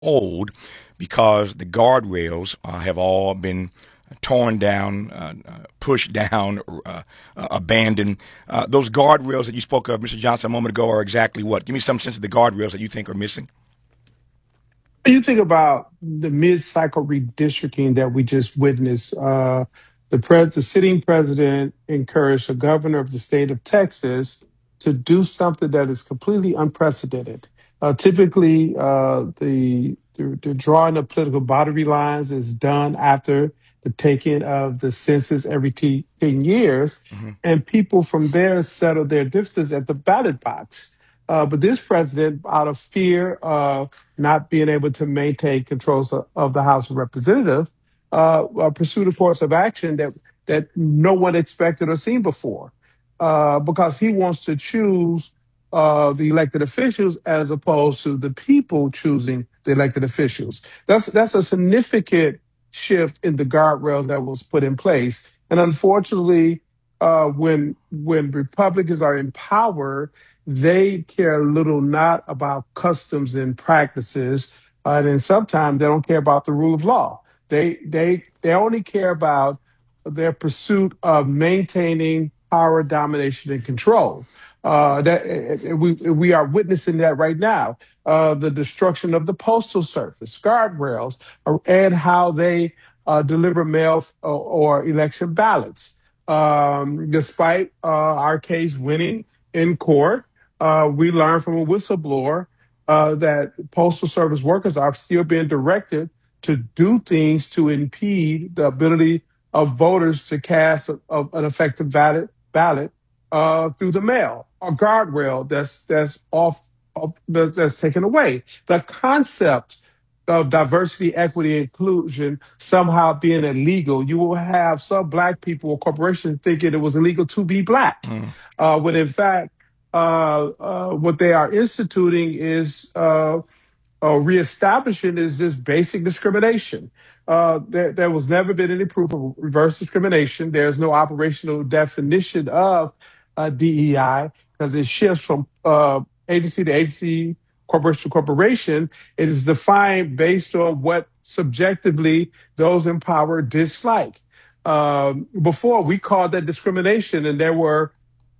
old because the guardrails have all been torn down, pushed down, abandoned. Those guardrails that you spoke of, Mr. Johnson, a moment ago, are exactly what? Give me some sense of the guardrails that you think are missing. You think about the mid-cycle redistricting that we just witnessed. The sitting president encouraged the governor of the state of Texas to do something that is completely unprecedented. Typically, the drawing of political boundary lines is done after the taking of the census every 10 years, Hmm. and people from there settle their differences at the ballot box. But this president, out of fear of not being able to maintain controls of the House of Representatives, pursued a course of action that no one expected or seen before, because he wants to choose the elected officials as opposed to the people choosing the elected officials. That's a significant shift in the guardrails that was put in place, and unfortunately, when Republicans are in power, they care little not about customs and practices, and then sometimes they don't care about the rule of law. They only care about their pursuit of maintaining power, domination, and control. We are witnessing that right now. The destruction of the postal service, guardrails, and how they deliver mail or election ballots. Despite our case winning in court, we learned from a whistleblower that postal service workers are still being directed to do things to impede the ability of voters to cast an effective ballot through the mail. A guardrail that's taken away. The concept of diversity, equity, inclusion somehow being illegal, you will have some black people or corporations thinking it was illegal to be black, Mm. when in fact, what they are instituting is reestablishing is this basic discrimination. There was never been any proof of reverse discrimination. There's no operational definition of DEI because it shifts from agency to agency, corporation to corporation. It is defined based on what subjectively those in power dislike. Before, we called that discrimination, and there were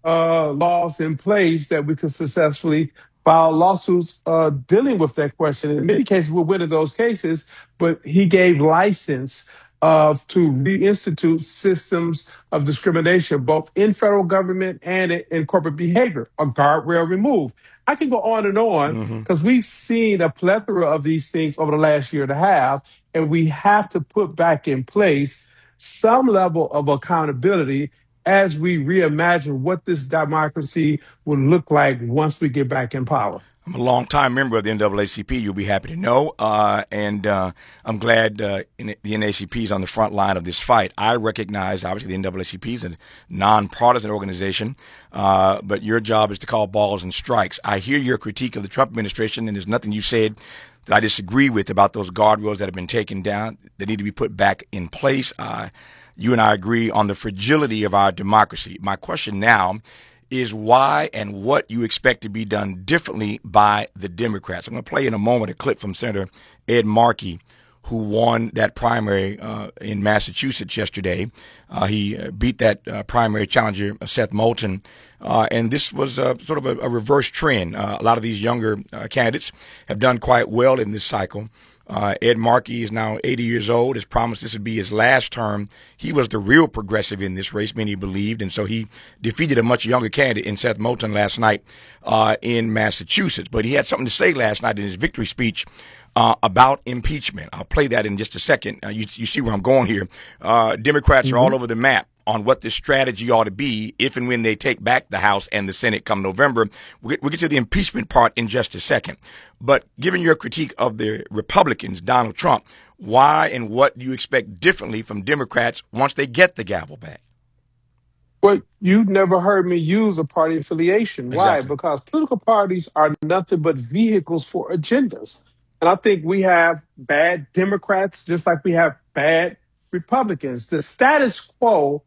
laws in place that we could successfully file lawsuits dealing with that question. In many cases, we're winning those cases, but he gave license to reinstitute systems of discrimination, both in federal government and in corporate behavior, a guardrail removed. I can go on Hmm. because we've seen a plethora of these things over the last year and a half, and we have to put back in place some level of accountability as we reimagine what this democracy will look like once we get back in power. I'm a longtime member of the NAACP. You'll be happy to know, and I'm glad the NAACP is on the front line of this fight. I recognize, obviously, the NAACP is a nonpartisan organization, but your job is to call balls and strikes. I hear your critique of the Trump administration, and there's nothing you said that I disagree with about those guardrails that have been taken down that need to be put back in place. You and I agree on the fragility of our democracy. My question now is why and what you expect to be done differently by the Democrats. I'm going to play in a moment a clip from Senator Ed Markey, who won that primary in Massachusetts yesterday. He beat that primary challenger, Seth Moulton. And this was sort of a reverse trend. A lot of these younger candidates have done quite well in this cycle. Ed Markey is now 80 years old, has promised this would be his last term. He was the real progressive in this race, many believed, and so he defeated a much younger candidate in Seth Moulton last night in Massachusetts. But he had something to say last night in his victory speech about impeachment. I'll play that in just a second. You see where I'm going here. Democrats are all Mhm. over the map on what the strategy ought to be if and when they take back the House and the Senate come November. We'll get to the impeachment part in just a second. But given your critique of the Republicans, Donald Trump, why and what do you expect differently from Democrats once they get the gavel back? But you never heard me use a party affiliation. Why? Exactly. Because political parties are nothing but vehicles for agendas. And I think we have bad Democrats just like we have bad Republicans. The status quo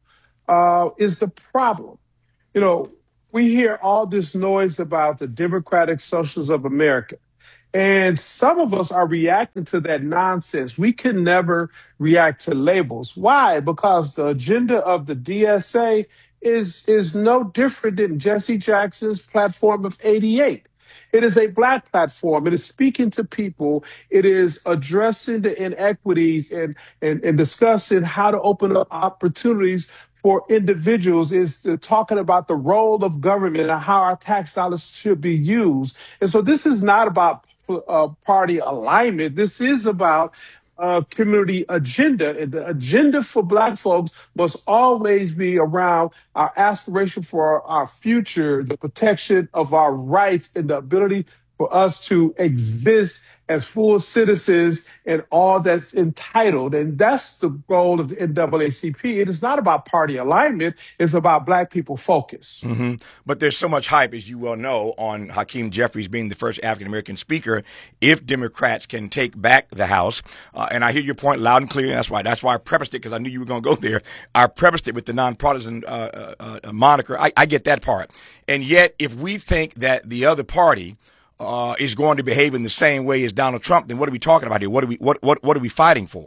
is the problem. You know, we hear all this noise about the Democratic Socialists of America. And some of us are reacting to that nonsense. We can never react to labels. Why? Because the agenda of the DSA is no different than Jesse Jackson's platform of '88. It is a black platform. It is speaking to people. It is addressing the inequities and discussing how to open up opportunities for individuals. Is talking about the role of government and how our tax dollars should be used. And so this is not about party alignment. This is about community agenda. And the agenda for Black folks must always be around our aspiration for our future, the protection of our rights, and the ability for us to exist as full citizens and all that's entitled. And that's the goal of the NAACP. It is not about party alignment. It's about Black people focus. Mm-hmm. But there's so much hype, as you well know, on Hakeem Jeffries being the first African-American speaker if Democrats can take back the House. And I hear your point loud and clear. And that's why I prefaced it, because I knew you were going to go there. I prefaced it with the nonpartisan moniker. I get that part. And yet, if we think that the other party is going to behave in the same way as Donald Trump, then what are we talking about here? What are we fighting for?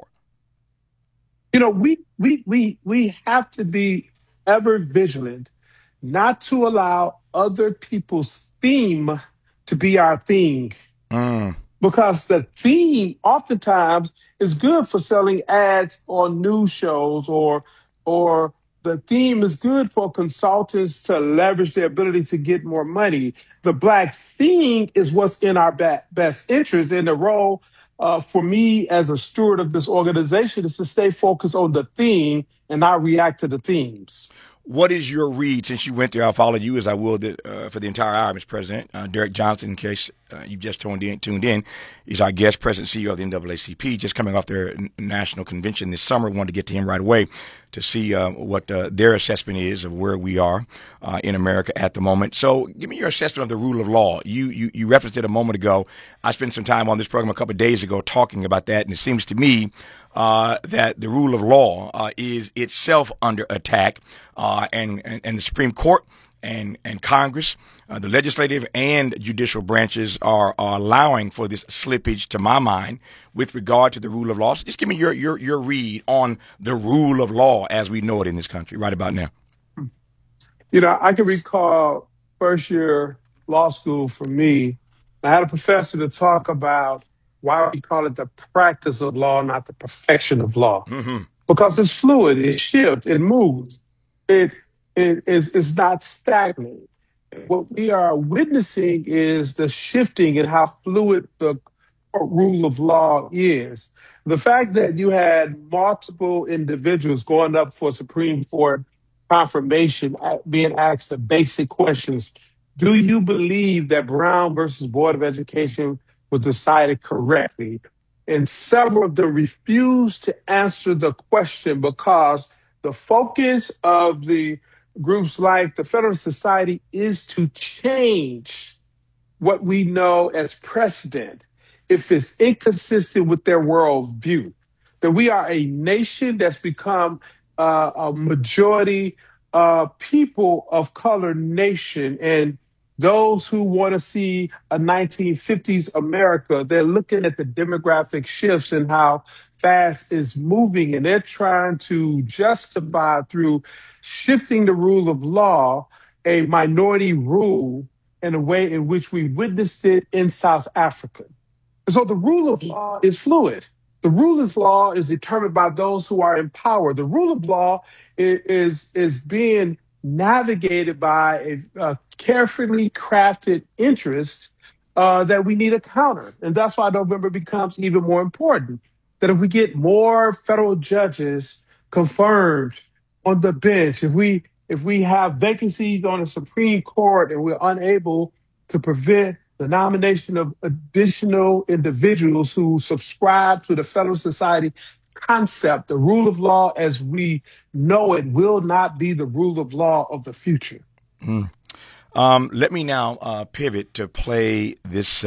You know, we have to be ever vigilant not to allow other people's theme to be our thing. Because the theme oftentimes is good for selling ads on news shows, or the theme is good for consultants to leverage their ability to get more money. The Black theme is what's in our best interest. And the role for me as a steward of this organization is to stay focused on the theme and not react to the themes. What is your read, since you went there? I'll follow you as I will for the entire hour, Mr. President. Derek Johnson, in case you've just tuned in, he's our guest, President CEO of the NAACP, just coming off their national convention this summer. Wanted to get to him right away to see what their assessment is of where we are in America at the moment. So give me your assessment of the rule of law. You referenced it a moment ago. I spent some time on this program a couple of days ago talking about that, and it seems to me that the rule of law is itself under attack, and the Supreme Court and Congress, the legislative and judicial branches are allowing for this slippage, to my mind, with regard to the rule of law. So just give me your read on the rule of law as we know it in this country right about now. You know, I can recall first year law school for me. I had a professor to talk about why we call it the practice of law, not the perfection of law. Mm-hmm. Because it's fluid, it shifts, it moves. It is not stagnant. What we are witnessing is the shifting and how fluid the rule of law is. The fact that you had multiple individuals going up for Supreme Court confirmation, being asked the basic questions. Do you believe that Brown versus Board of Education was decided correctly? And several of them refused to answer the question because the focus of the groups like the Federalist Society is to change what we know as precedent if it's inconsistent with their worldview. That we are a nation that's become a majority people of color nation, and those who want to see a 1950s America, they're looking at the demographic shifts and how fast it's moving, and they're trying to justify through shifting the rule of law a minority rule in a way in which we witnessed it in South Africa. So the rule of law is fluid. The rule of law is determined by those who are in power. The rule of law is being navigated by a carefully crafted interest that we need to counter. And that's why November becomes even more important. That if we get more federal judges confirmed on the bench, if we have vacancies on the Supreme Court and we're unable to prevent the nomination of additional individuals who subscribe to the Federalist Society concept, the rule of law as we know it will not be the rule of law of the future. Let me now pivot to play this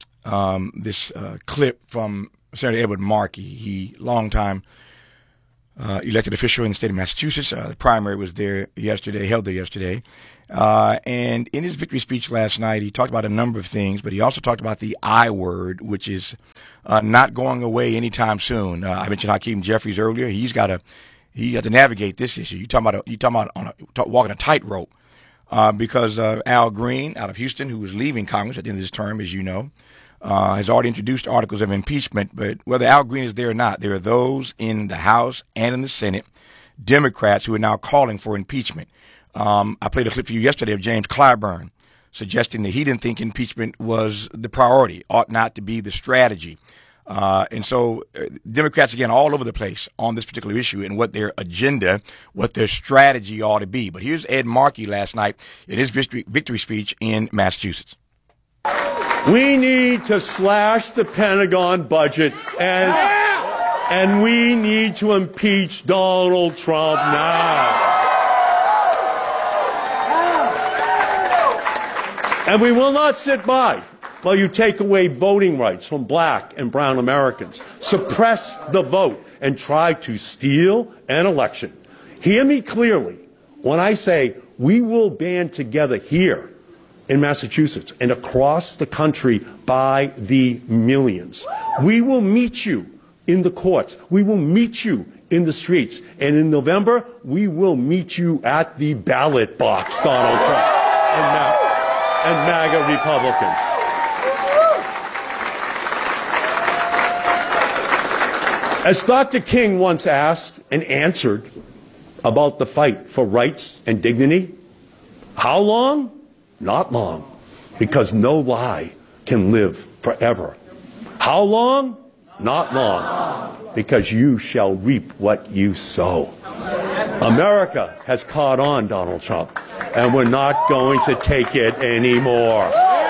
clip from Senator Edward Markey. He, longtime elected official in the state of Massachusetts. The primary was held there yesterday. And in his victory speech last night, he talked about a number of things, but he also talked about the I word, which is not going away anytime soon. I mentioned Hakeem Jeffries earlier. He got to navigate this issue. You talking about walking a tightrope. Because Al Green out of Houston, who was leaving Congress at the end of this term, as you know, has already introduced articles of impeachment. But whether Al Green is there or not, there are those in the House and in the Senate, Democrats, who are now calling for impeachment. I played a clip for you yesterday of James Clyburn suggesting that he didn't think impeachment was the priority, ought not to be the strategy. And so Democrats, again, all over the place on this particular issue and what their agenda, what their strategy ought to be. But here's Ed Markey last night in his victory speech in Massachusetts. We need to slash the Pentagon budget and we need to impeach Donald Trump now. And we will not sit by while you take away voting rights from black and brown Americans, suppress the vote, and try to steal an election. Hear me clearly when I say we will band together here in Massachusetts and across the country by the millions. We will meet you in the courts. We will meet you in the streets. And in November, we will meet you at the ballot box, Donald Trump and MAGA Republicans. As Dr. King once asked and answered about the fight for rights and dignity, how long? Not long, because no lie can live forever. How long? Not long, because you shall reap what you sow. America has caught on, Donald Trump, and we're not going to take it anymore.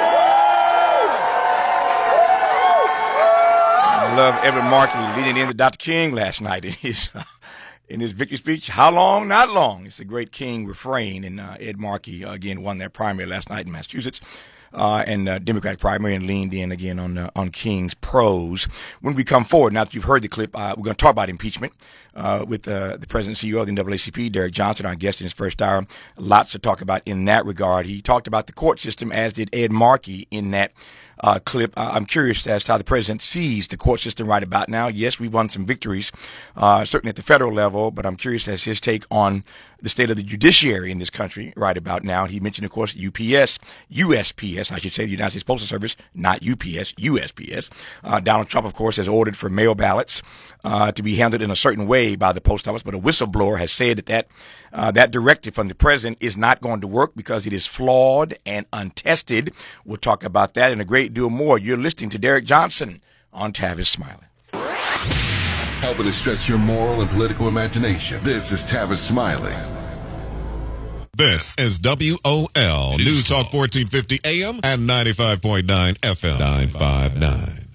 I love Edward Markey leading into Dr. King last night in his victory speech. How long? Not long. It's a great King refrain. And Ed Markey, again, won that primary last night in Massachusetts. And Democratic primary, and leaned in again on King's prose. When we come forward, now that you've heard the clip, we're going to talk about impeachment with the president and CEO of the NAACP, Derek Johnson, our guest in his first hour. Lots to talk about in that regard. He talked about the court system, as did Ed Markey in that clip. I'm curious as to how the president sees the court system right about now. Yes, we've won some victories, certainly at the federal level, but I'm curious as his take on the state of the judiciary in this country right about now. He mentioned, of course, USPS, I should say, the United States Postal Service, not UPS, USPS. Donald Trump, of course, has ordered for mail ballots to be handled in a certain way by the post office, but a whistleblower has said that directive from the president is not going to work because it is flawed and untested. We'll talk about that and a great deal more. You're listening to Derek Johnson on Tavis Smiley. Helping to stretch your moral and political imagination. This is Tavis Smiley. This is WOL News Talk 1450 AM and 95.9 FM 959.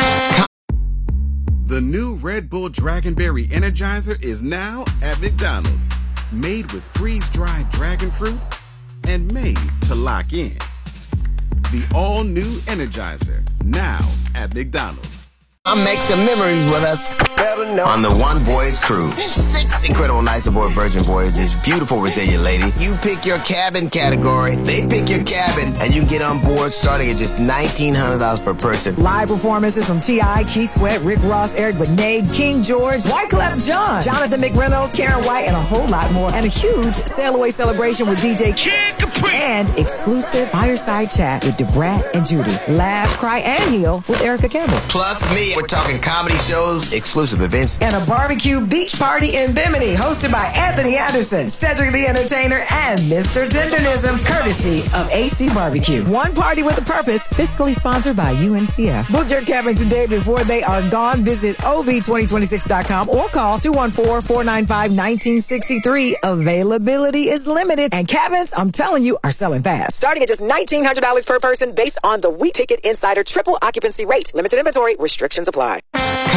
The new Red Bull Dragonberry Energizer is now at McDonald's. Made with freeze-dried dragon fruit and made to lock in. The all-new Energizer, now at McDonald's. Make some memories with us on the One Voyage Cruise. 6 incredible nights aboard Virgin Voyages. Beautiful, resilient lady. You pick your cabin category, they pick your cabin, and you can get on board starting at just $1,900 per person. Live performances from T.I., Keith Sweat, Rick Ross, Eric Benet, King George, Wyclef Jean, Jonathan McReynolds, Karen White, and a whole lot more. And a huge sail away celebration with DJ Kid Capri. And exclusive fireside chat with DeBrat and Judy. Laugh, cry, and heal with Erica Campbell. Plus me. We're talking comedy shows, exclusive events, and a barbecue beach party in Bimini, hosted by Anthony Anderson, Cedric the Entertainer, and Mr. Tendernism, courtesy of AC Barbecue. One party with a purpose, fiscally sponsored by UNCF. Book your cabin today before they are gone. Visit OV2026.com or call 214-495-1963. Availability is limited, and cabins, I'm telling you, are selling fast. Starting at just $1,900 per person based on the We Pick It Insider triple occupancy rate. Limited inventory, restrictions apply.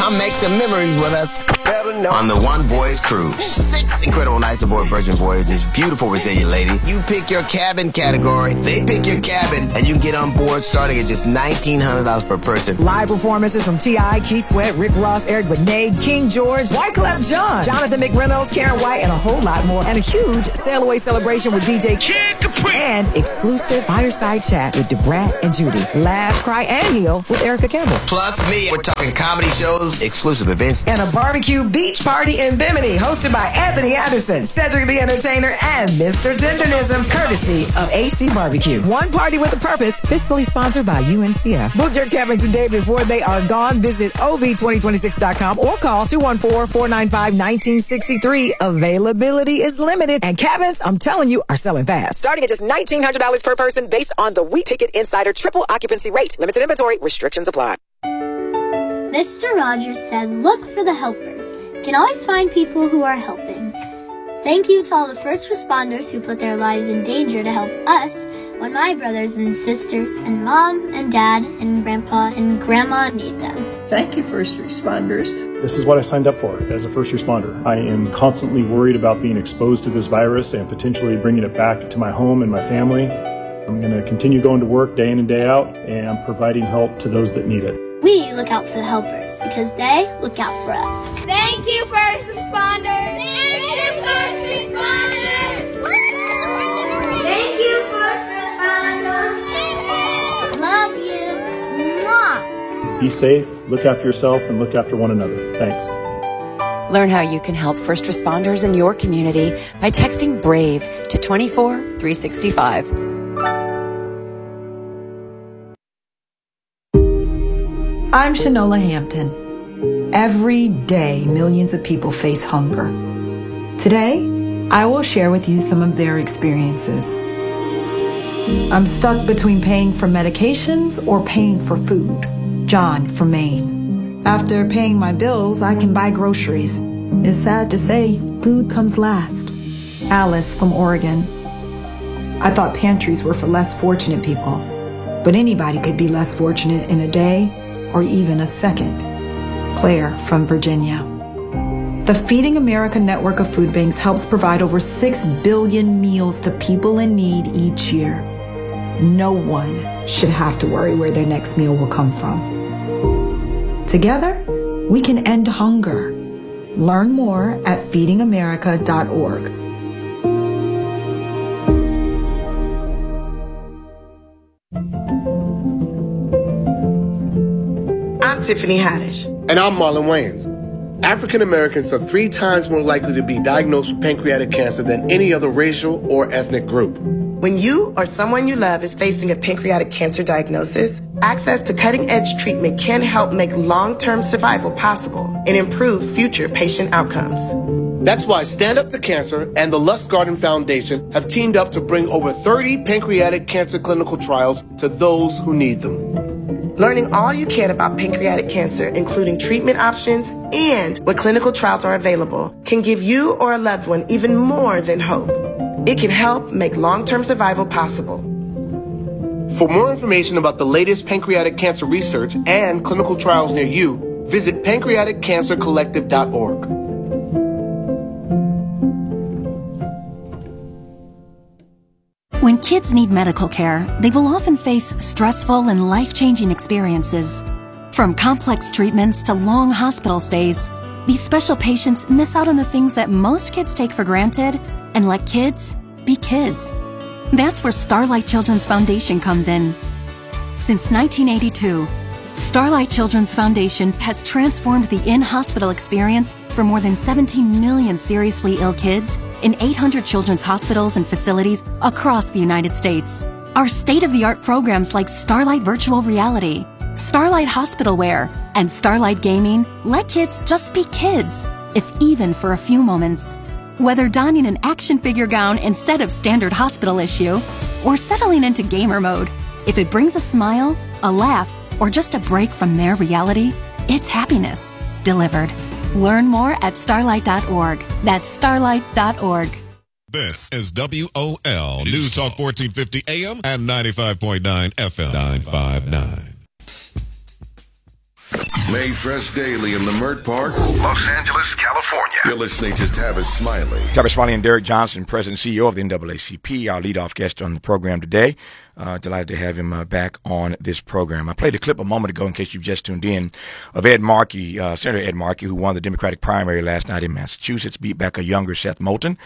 Come make some memories with us on the One Voyage Cruise. 6 incredible nights aboard Virgin Voyages. Beautiful, resilient lady. You pick your cabin category, they pick your cabin, and you can get on board starting at just $1,900 per person. Live performances from T.I., Keith Sweat, Rick Ross, Eric Benet, King George, Wyclef Jean, Jonathan McReynolds, Karen White, and a whole lot more. And a huge sail away celebration with DJ Kid Capri. And exclusive fireside chat with DeBrat and Judy. Laugh, cry, and heal with Erica Campbell. Plus me. We're talking comedy shows, exclusive events, and a barbecue beach party in Bimini hosted by Anthony Anderson, Cedric the Entertainer, and Mr. Tendernism, courtesy of AC Barbecue. One party with a purpose, fiscally sponsored by UNCF. Book your cabin today before they are gone. Visit OV2026.com or call 214-495-1963. Availability is limited, and cabins, I'm telling you, are selling fast. Starting at just $1,900 per person based on the We Pick It Insider triple occupancy rate. Limited inventory, restrictions apply. Mr. Rogers said, look for the helpers. You can always find people who are helping. Thank you to all the first responders who put their lives in danger to help us when my brothers and sisters and mom and dad and grandpa and grandma need them. Thank you, first responders. This is what I signed up for as a first responder. I am constantly worried about being exposed to this virus and potentially bringing it back to my home and my family. I'm going to continue going to work day in and day out and providing help to those that need it. We look out for the helpers because they look out for us. Thank you, first responders. Thank you, first responders. Thank you, first responders. Love you. Mwah. Be safe, look after yourself, and look after one another. Thanks. Learn how you can help first responders in your community by texting BRAVE to 24365. I'm Shanola Hampton. Every day, millions of people face hunger. Today, I will share with you some of their experiences. I'm stuck between paying for medications or paying for food. John from Maine. After paying my bills, I can buy groceries. It's sad to say, food comes last. Alice from Oregon. I thought pantries were for less fortunate people, but anybody could be less fortunate in a day or even a second. Claire from Virginia. The Feeding America network of food banks helps provide over 6 billion meals to people in need each year. No one should have to worry where their next meal will come from. Together, we can end hunger. Learn more at feedingamerica.org. I'm Tiffany Haddish. And I'm Marlon Wayans. African Americans are 3 times more likely to be diagnosed with pancreatic cancer than any other racial or ethnic group. When you or someone you love is facing a pancreatic cancer diagnosis, access to cutting-edge treatment can help make long-term survival possible and improve future patient outcomes. That's why Stand Up to Cancer and the Lustgarten Foundation have teamed up to bring over 30 pancreatic cancer clinical trials to those who need them. Learning all you can about pancreatic cancer, including treatment options and what clinical trials are available, can give you or a loved one even more than hope. It can help make long-term survival possible. For more information about the latest pancreatic cancer research and clinical trials near you, visit pancreaticcancercollective.org. When kids need medical care, they will often face stressful and life-changing experiences. From complex treatments to long hospital stays, these special patients miss out on the things that most kids take for granted and let kids be kids. That's where Starlight Children's Foundation comes in. Since 1982, Starlight Children's Foundation has transformed the in-hospital experience for more than 17 million seriously ill kids in 800 children's hospitals and facilities across the United States. Our state-of-the-art programs like Starlight Virtual Reality, Starlight Hospital Wear, and Starlight Gaming let kids just be kids, if even for a few moments. Whether donning an action figure gown instead of standard hospital issue, or settling into gamer mode, if it brings a smile, a laugh, or just a break from their reality, it's happiness delivered. Learn more at starlight.org. That's starlight.org. This is WOL News Talk 1450 AM and 95.9 FM 959. Made fresh daily in Leimert Park, Los Angeles, California. You're listening to Tavis Smiley. Tavis Smiley and Derek Johnson, President and CEO of the NAACP, our leadoff guest on the program today. Delighted to have him back on this program. I played a clip a moment ago, in case you've just tuned in, of Ed Markey, Senator Ed Markey, who won the Democratic primary last night in Massachusetts, beat back a younger Seth Moulton.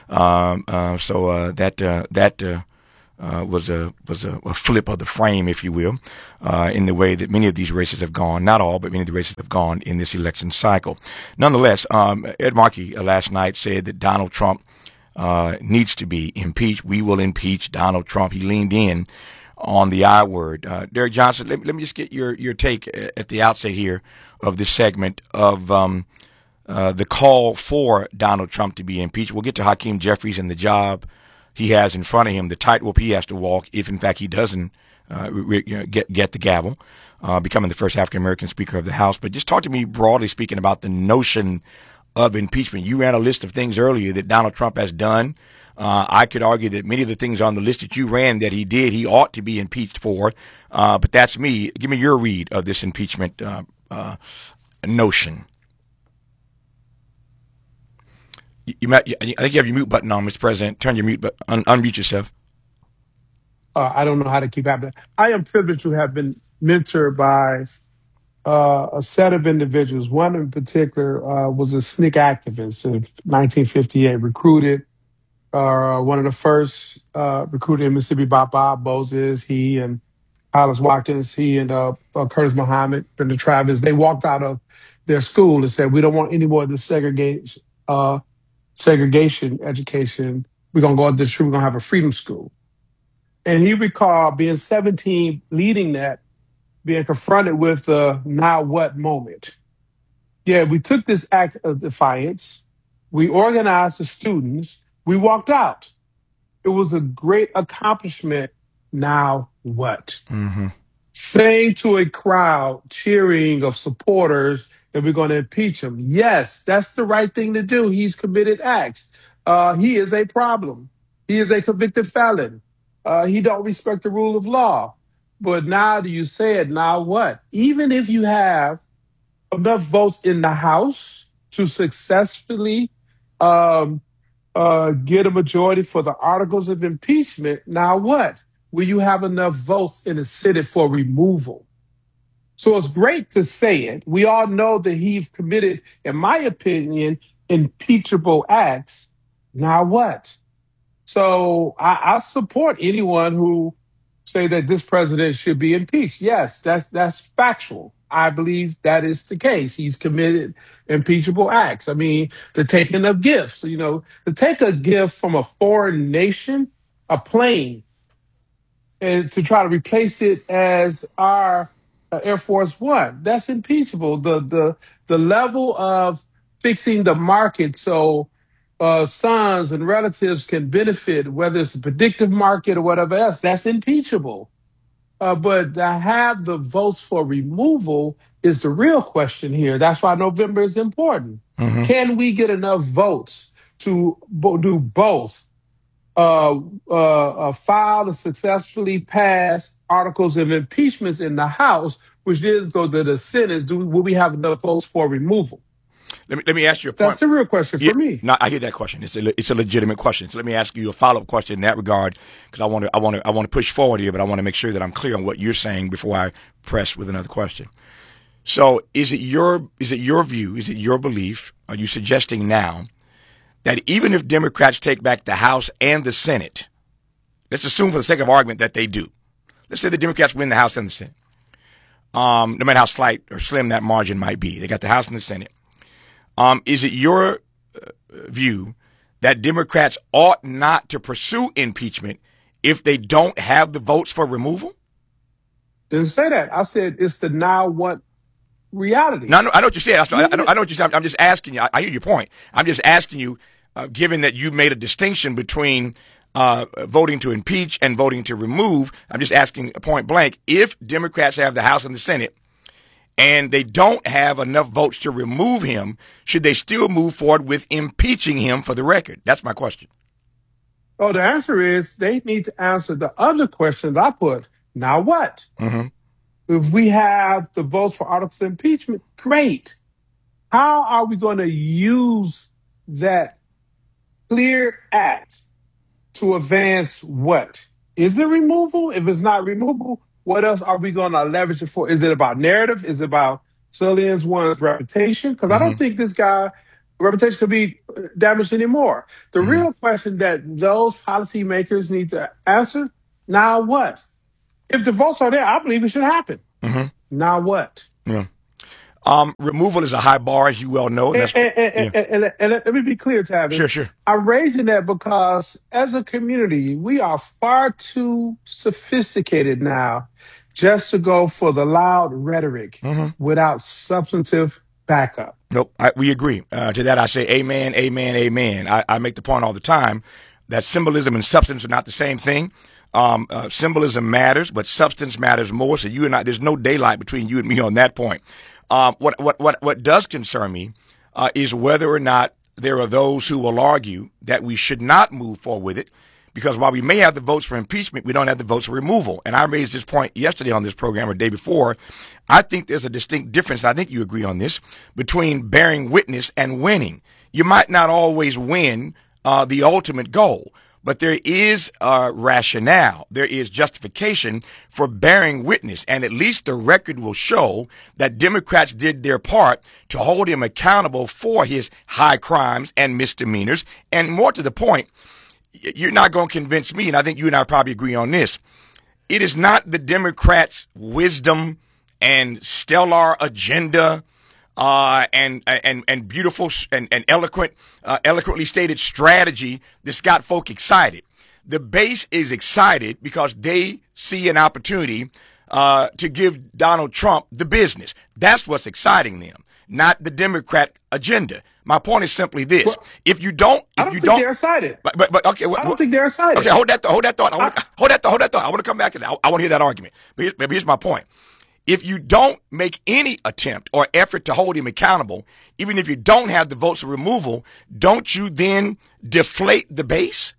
Was a flip of the frame, if you will, in the way that many of these races have gone. Not all, but many of the races have gone in this election cycle. Nonetheless, Ed Markey last night said that Donald Trump needs to be impeached. We will impeach Donald Trump. He leaned in on the I word. Derek Johnson, let me just get your take at the outset here of this segment of the call for Donald Trump to be impeached. We'll get to Hakeem Jeffries and the job he has in front of him, the tightrope he has to walk if, in fact, he doesn't get the gavel, becoming the first African-American Speaker of the House. But just talk to me, broadly speaking, about the notion of impeachment. You ran a list of things earlier that Donald Trump has done. I could argue that many of the things on the list that you ran that he did, he ought to be impeached for. But that's me. Give me your read of this impeachment notion. I think you have your mute button on, Mr. President. Turn your mute button, unmute yourself. I don't know how to keep happening. I am privileged to have been mentored by a set of individuals. One in particular was a SNCC activist in 1958, recruited, one of the first recruited in Mississippi by Bob Moses. He and Hollis Watkins, he and Curtis Muhammad, Brenda Travis, they walked out of their school and said, we don't want any more of this segregation education. We're going to go out the street. We're going to have a freedom school. And he recalled being 17, leading that, being confronted with the now what moment. Yeah, we took this act of defiance. We organized the students. We walked out. It was a great accomplishment. Now what? Mm-hmm. Saying to a crowd, cheering of supporters, that we're going to impeach him. Yes, that's the right thing to do. He's committed acts. He is a problem. He is a convicted felon. He don't respect the rule of law. But now do you say it, now what? Even if you have enough votes in the House to successfully get a majority for the articles of impeachment, now what? Will you have enough votes in the Senate for removal? So it's great to say it. We all know that he's committed, in my opinion, impeachable acts. Now what? So I support anyone who say that this president should be impeached. Yes, that's factual. I believe that is the case. He's committed impeachable acts. I mean, the taking of gifts, to take a gift from a foreign nation, a plane, and to try to replace it as our Air Force One, that's impeachable. The level of fixing the market so sons and relatives can benefit, whether it's a predictive market or whatever else, that's impeachable. But to have the votes for removal is the real question here. That's why November is important. Mm-hmm. Can we get enough votes to do both? File and successfully pass articles of impeachments in the House, which then go to the Senate. Will we have enough votes for removal? Let me ask you a point. That's a real question for me. No, I hear that question. It's a legitimate question. So let me ask you a follow-up question in that regard, because I want to push forward here, but I want to make sure that I'm clear on what you're saying before I press with another question. So is it your view? Is it your belief? Are you suggesting now that even if Democrats take back the House and the Senate, let's assume for the sake of argument that they do. Let's say the Democrats win the House and the Senate. No matter how slight or slim that margin might be, they got the House and the Senate. Is it your view that Democrats ought not to pursue impeachment if they don't have the votes for removal? Didn't say that. I said it's the now what reality. No, I know what you're saying. I know what you're saying. I'm just asking you. I hear your point. I'm just asking you, given that you made a distinction between voting to impeach and voting to remove, I'm just asking point blank, if Democrats have the House and the Senate and they don't have enough votes to remove him, should they still move forward with impeaching him for the record? That's my question. Oh, the answer is they need to answer the other questions I put. Now what? Mm-hmm. If we have the votes for articles of impeachment, great. How are we going to use that clear act to advance what? Is it removal? If it's not removal, what else are we going to leverage it for? Is it about narrative? Is it about Cillian's one's reputation? Because I don't think this guy reputation could be damaged anymore. The real question that those policymakers need to answer, now what? If the votes are there, I believe it should happen. Now what? Yeah. Removal is a high bar, as you well know. And let me be clear, Tavis. Sure. I'm raising that because as a community, we are far too sophisticated now just to go for the loud rhetoric without substantive backup. Nope, we agree. To that, I say amen, amen, amen. I make the point all the time that symbolism and substance are not the same thing. Symbolism matters, but substance matters more. So you and I, there's no daylight between you and me on that point. What does concern me is whether or not there are those who will argue that we should not move forward with it, because while we may have the votes for impeachment, we don't have the votes for removal. And I raised this point yesterday on this program or the day before. I think there's a distinct difference, and I think you agree on this, between bearing witness and winning. You might not always win the ultimate goal, but there is rationale, there is justification for bearing witness, and at least the record will show that Democrats did their part to hold him accountable for his high crimes and misdemeanors. And more to the point, you're not going to convince me, and I think you and I probably agree on this. It is not the Democrats' wisdom and stellar agenda and beautiful and eloquently stated strategy that's got folk excited. The base is excited because they see an opportunity to give Donald Trump the business. That's what's exciting them, not the Democrat agenda. My point is simply this: well, if you don't, I don't think they're excited. But okay, I don't think they're excited. Okay, hold that thought. Hold that thought. I want to come back to that. I want to hear that argument. But here's my point. If you don't make any attempt or effort to hold him accountable, even if you don't have the votes for removal, don't you then deflate the base?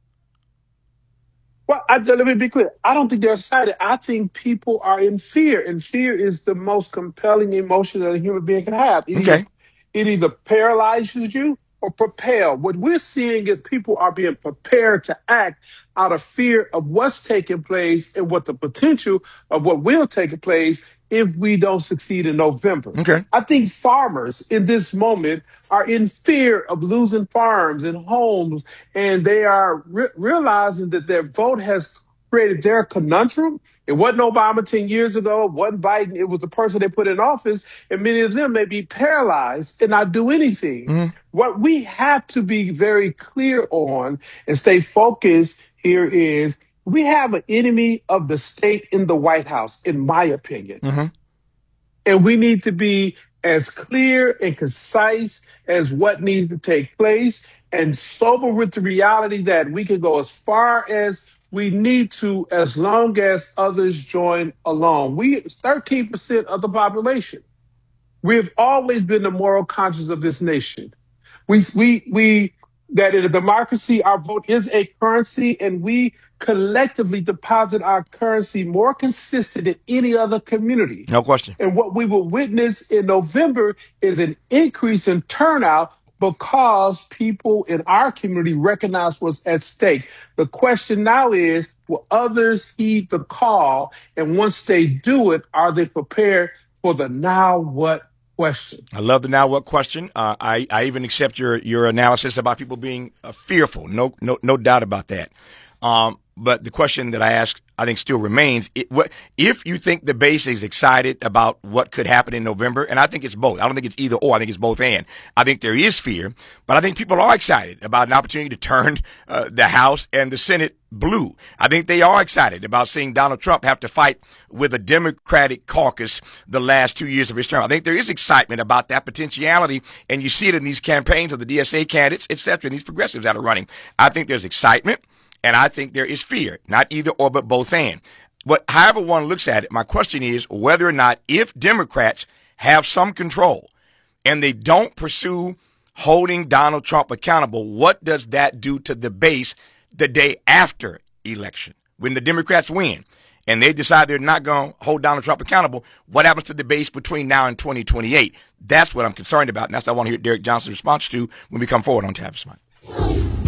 Well, let me be clear. I don't think they're excited. I think people are in fear, and fear is the most compelling emotion that a human being can have. It either paralyzes you or propel. What we're seeing is people are being prepared to act out of fear of what's taking place and what the potential of what will take place if we don't succeed in November. I think farmers in this moment are in fear of losing farms and homes, and they are realizing that their vote has created their conundrum. It wasn't Obama 10 years ago. It wasn't Biden. It was the person they put in office, and many of them may be paralyzed and not do anything. What we have to be very clear on and stay focused here is we have an enemy of the state in the White House, in my opinion. And we need to be as clear and concise as what needs to take place and sober with the reality that we can go as far as we need to as long as others join along. We 13% of the population. We've always been the moral conscience of this nation. We that in a democracy, our vote is a currency, and we collectively deposit our currency more consistent than any other community. No question. And what we will witness in November is an increase in turnout because people in our community recognize what's at stake. The question now is, will others heed the call? And once they do it, are they prepared for the now what question? I love the now what question. I even accept your analysis about people being fearful. No doubt about that. But the question that I ask, I think, still remains. If you think the base is excited about what could happen in November, and I think it's both. I don't think it's either or. I think it's both and. I think there is fear, but I think people are excited about an opportunity to turn the House and the Senate blue. I think they are excited about seeing Donald Trump have to fight with a Democratic caucus the last 2 years of his term. I think there is excitement about that potentiality, and you see it in these campaigns of the DSA candidates, et cetera, and these progressives that are running. I think there's excitement. And I think there is fear, not either or, but both and. But however one looks at it, my question is whether or not if Democrats have some control and they don't pursue holding Donald Trump accountable, what does that do to the base the day after election when the Democrats win? and they decide they're not going to hold Donald Trump accountable, what happens to the base between now and 2028? That's what I'm concerned about, and that's what I want to hear Derek Johnson's response to when we come forward on Tavis Smart.